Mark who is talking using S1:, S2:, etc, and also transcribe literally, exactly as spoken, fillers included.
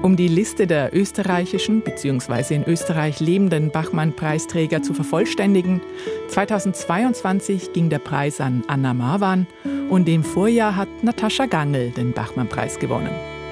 S1: Um die Liste der österreichischen bzw. in Österreich lebenden Bachmann-Preisträger zu vervollständigen, zweitausendzweiundzwanzig ging der Preis an Anna Marwan und im Vorjahr hat Natascha Gangl den Bachmann-Preis gewonnen.